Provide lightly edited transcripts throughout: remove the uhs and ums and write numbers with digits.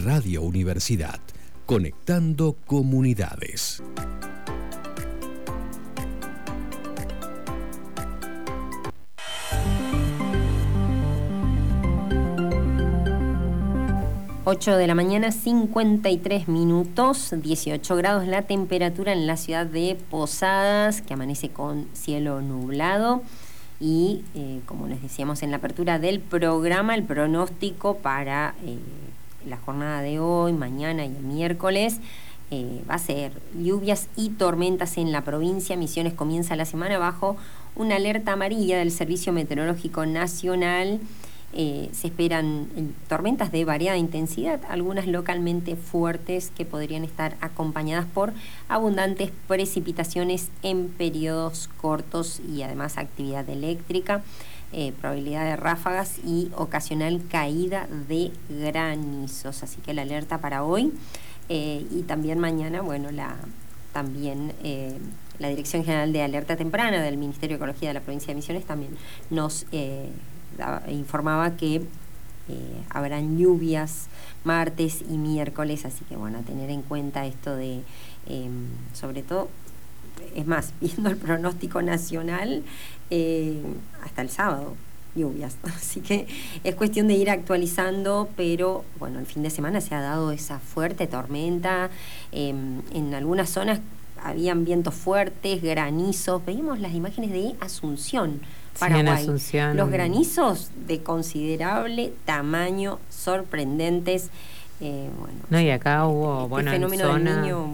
Radio Universidad, conectando comunidades. Ocho de la mañana, 53 minutos, 18 grados la temperatura en la ciudad de Posadas, que amanece con cielo nublado. Y como les decíamos en la apertura del programa, el pronóstico para la jornada de hoy, mañana y el miércoles va a ser lluvias y tormentas en la provincia. Misiones comienza la semana bajo una alerta amarilla del Servicio Meteorológico Nacional. Se esperan tormentas de variada intensidad, algunas localmente fuertes que podrían estar acompañadas por abundantes precipitaciones en periodos cortos y además actividad eléctrica, probabilidad de ráfagas y ocasional caída de granizos. Así que la alerta para hoy y también mañana, bueno, también la Dirección General de Alerta Temprana del Ministerio de Ecología de la Provincia de Misiones también nos informaba que habrán lluvias martes y miércoles, así que bueno, a tener en cuenta esto de, sobre todo, es más, viendo el pronóstico nacional, hasta el sábado lluvias, así que es cuestión de ir actualizando, pero bueno, el fin de semana se ha dado esa fuerte tormenta, en algunas zonas habían vientos fuertes, granizos, veíamos las imágenes de Asunción, Paraguay. Sí, los granizos de considerable tamaño, sorprendentes. Bueno, no, y acá hubo, bueno, fenómeno del Niño,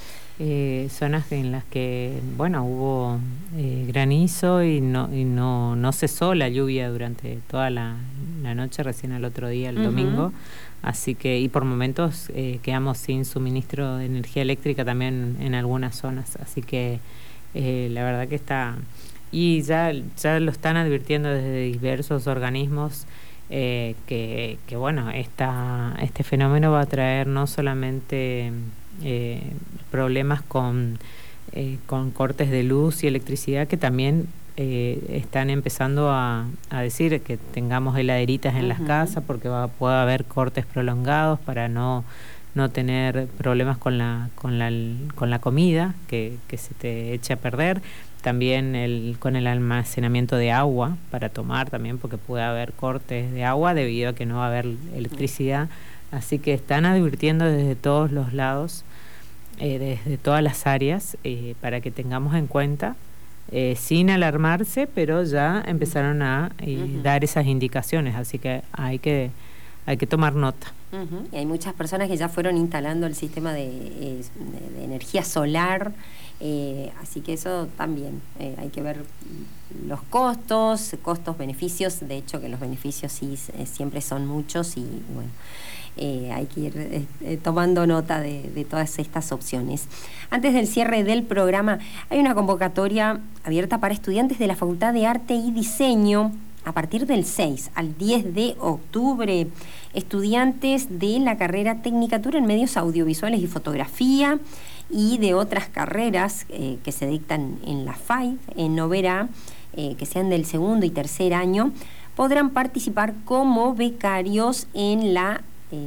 zonas en las que, bueno, hubo granizo y no cesó la lluvia durante toda la noche, recién al otro día, el domingo. Así que, y por momentos quedamos sin suministro de energía eléctrica también en algunas zonas. Así que la verdad que está... Y ya lo están advirtiendo desde diversos organismos que bueno, este fenómeno va a traer no solamente problemas con cortes de luz y electricidad, que también están empezando a decir que tengamos heladeritas en las casas, porque puede haber cortes prolongados para no tener problemas con la comida que se te eche a perder. También con el almacenamiento de agua para tomar también, porque puede haber cortes de agua debido a que no va a haber electricidad. Así que están advirtiendo desde todos los lados, desde todas las áreas, para que tengamos en cuenta, sin alarmarse, pero ya empezaron a dar esas indicaciones. Así que hay que tomar nota. Y hay muchas personas que ya fueron instalando el sistema de energía solar. Así que eso también hay que ver los costos, beneficios. De hecho que los beneficios sí siempre son muchos y bueno, hay que ir tomando nota de todas estas opciones. Antes del cierre del programa hay una convocatoria abierta para estudiantes de la Facultad de Arte y Diseño a partir del 6 al 10 de octubre. Estudiantes de la carrera Tecnicatura en Medios Audiovisuales y Fotografía y de otras carreras que se dictan en la FAI, en Novera, que sean del segundo y tercer año, podrán participar como becarios en la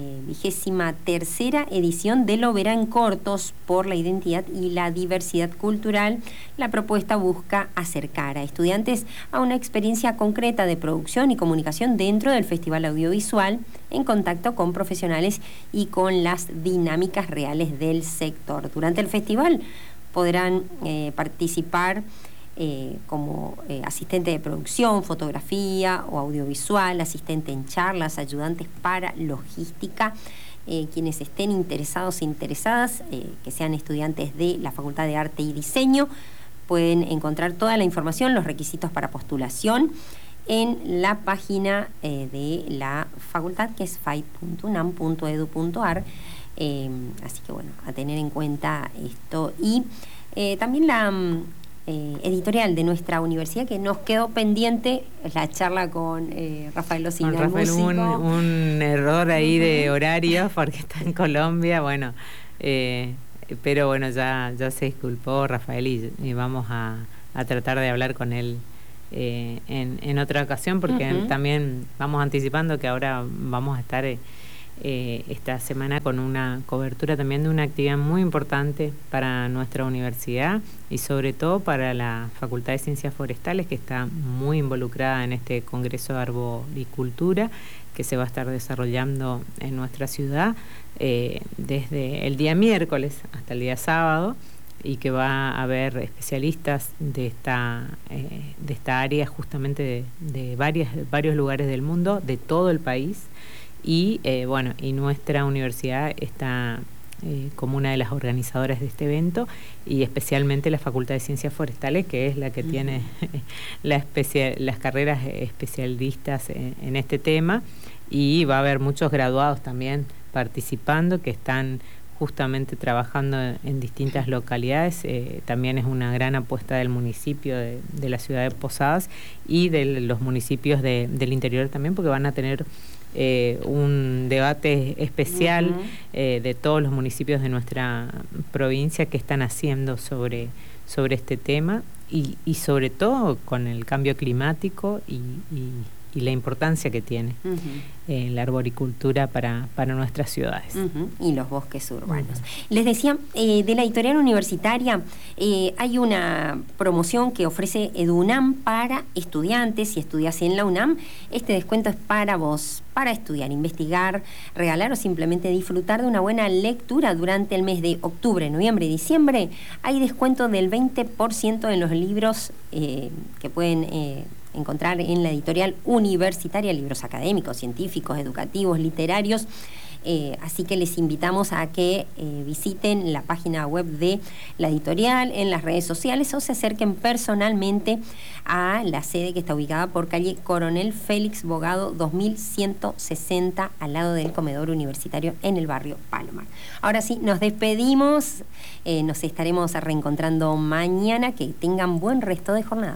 23ª edición de Lo Verá en Cortos por la identidad y la diversidad cultural. La propuesta busca acercar a estudiantes a una experiencia concreta de producción y comunicación dentro del Festival Audiovisual, en contacto con profesionales y con las dinámicas reales del sector. Durante el festival podrán participar como asistente de producción, fotografía o audiovisual, asistente en charlas, ayudantes para logística. Quienes estén interesados e interesadas, que sean estudiantes de la Facultad de Arte y Diseño, pueden encontrar toda la información, los requisitos para postulación en la página de la facultad, que es fai.unam.edu.ar. Así que bueno, a tener en cuenta esto. Y también la editorial de nuestra universidad, que nos quedó pendiente la charla con Rafael Osina, con Rafael, un error ahí de horario porque está en Colombia, bueno, pero bueno, ya se disculpó Rafael y vamos a tratar de hablar con él en otra ocasión, porque también vamos anticipando que ahora vamos a estar esta semana con una cobertura también de una actividad muy importante para nuestra universidad y sobre todo para la Facultad de Ciencias Forestales, que está muy involucrada en este Congreso de Arboricultura que se va a estar desarrollando en nuestra ciudad desde el día miércoles hasta el día sábado, y que va a haber especialistas de esta área justamente de varios lugares del mundo, de todo el país. Y y nuestra universidad está como una de las organizadoras de este evento, y especialmente la Facultad de Ciencias Forestales, que es la que tiene las carreras especialistas en este tema, y va a haber muchos graduados también participando que están justamente trabajando en distintas localidades. También es una gran apuesta del municipio de la ciudad de Posadas y de los municipios del interior también, porque van a tener un debate especial de todos los municipios de nuestra provincia que están haciendo sobre este tema, y sobre todo con el cambio climático y la importancia que tiene la arboricultura para nuestras ciudades. Y los bosques urbanos. Les decía, de la editorial universitaria hay una promoción que ofrece EduUNAM para estudiantes. Si estudias en la UNAM, este descuento es para vos, para estudiar, investigar, regalar o simplemente disfrutar de una buena lectura durante el mes de octubre, noviembre y diciembre. Hay descuento del 20% en los libros que pueden encontrar en la editorial universitaria, libros académicos, científicos, educativos, literarios. Así que les invitamos a que visiten la página web de la editorial, en las redes sociales, o se acerquen personalmente a la sede que está ubicada por calle Coronel Félix Bogado 2160, al lado del comedor universitario en el barrio Palomar. Ahora sí, nos despedimos, nos estaremos reencontrando mañana. Que tengan buen resto de jornada.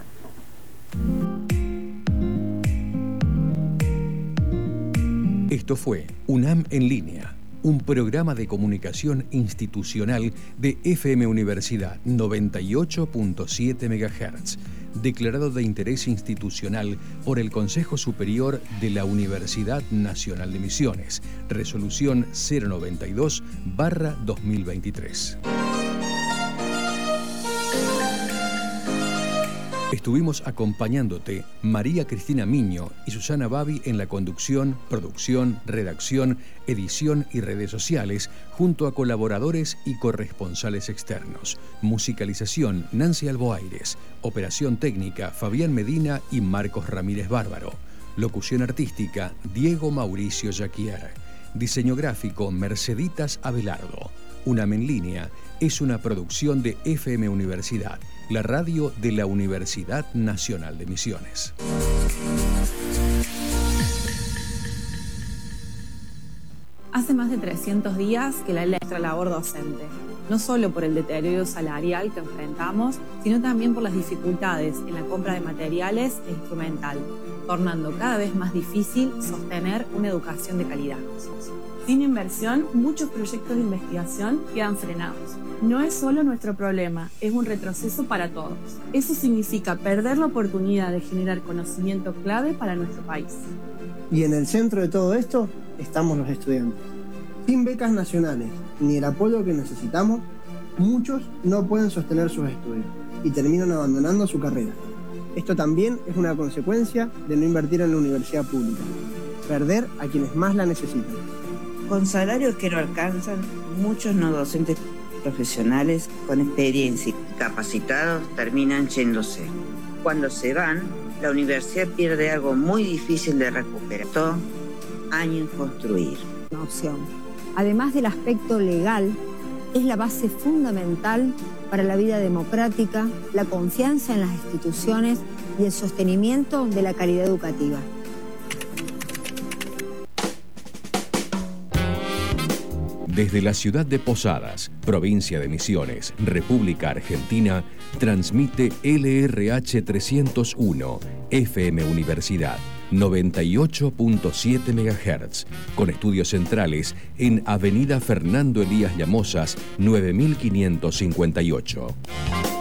Esto fue UNAM en línea, un programa de comunicación institucional de FM Universidad 98.7 MHz, declarado de interés institucional por el Consejo Superior de la Universidad Nacional de Misiones, resolución 092/2023. Estuvimos acompañándote María Cristina Miño y Susana Babi en la conducción, producción, redacción, edición y redes sociales, junto a colaboradores y corresponsales externos. Musicalización, Nancy Alboaires. Operación técnica, Fabián Medina y Marcos Ramírez Bárbaro. Locución artística, Diego Mauricio Jaquier. Diseño gráfico, Merceditas Abelardo. UNAM en línea es una producción de FM Universidad, la radio de la Universidad Nacional de Misiones. Hace más de 300 días que la nuestra labor docente, no solo por el deterioro salarial que enfrentamos, sino también por las dificultades en la compra de materiales e instrumental, tornando cada vez más difícil sostener una educación de calidad. Sin inversión, muchos proyectos de investigación quedan frenados. No es solo nuestro problema, es un retroceso para todos. Eso significa perder la oportunidad de generar conocimiento clave para nuestro país. Y en el centro de todo esto estamos los estudiantes. Sin becas nacionales ni el apoyo que necesitamos, muchos no pueden sostener sus estudios y terminan abandonando su carrera. Esto también es una consecuencia de no invertir en la universidad pública, perder a quienes más la necesitan. Con salarios que no alcanzan, muchos no docentes profesionales con experiencia y capacitados terminan yéndose. Cuando se van, la universidad pierde algo muy difícil de recuperar. Todo año en construir. Una opción. Además del aspecto legal, es la base fundamental para la vida democrática, la confianza en las instituciones y el sostenimiento de la calidad educativa. Desde la ciudad de Posadas, provincia de Misiones, República Argentina, transmite LRH 301, FM Universidad, 98.7 MHz, con estudios centrales en Avenida Fernando Elías Llamosas, 9558.